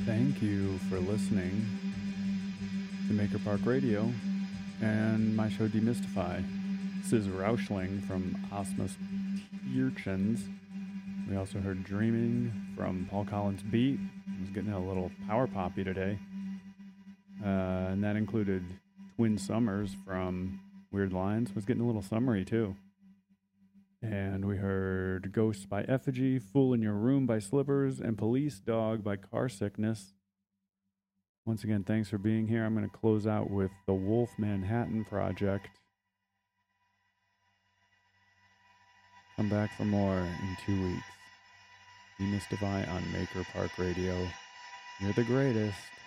Thank you for listening to Maker Park Radio and my show Demystify. This is Rauschling from Osmos Tierchens. We also heard Dreaming from Paul Collins Beat. I was getting a little power poppy today. And that included Twin Summers from Weird Lines. Was getting a little summery too. And we heard Ghosts by Effigy, Fool in Your Room by Slivers, and Police Dog by Car Sickness. Once again, thanks for being here. I'm going to close out with the Wolf Manhattan Project. Come back for more in 2 weeks. Demystify on Maker Park Radio. You're the greatest.